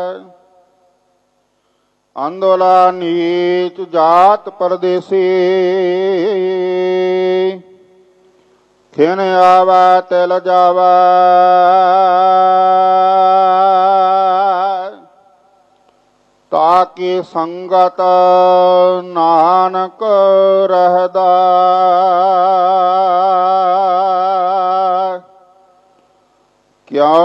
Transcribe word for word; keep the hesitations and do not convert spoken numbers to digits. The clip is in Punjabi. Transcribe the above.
ਅੰਦੋਲਾ ਨੀਚ ਜਾਤ ਪਰਦੇਸੀ, ਖਿਨ ਆਵੈ ਤਿਲ ਜਾਵੈ। ਤਾਕੀ ਸੰਗਤ ਨਾਨਕ ਰਹਦਾ,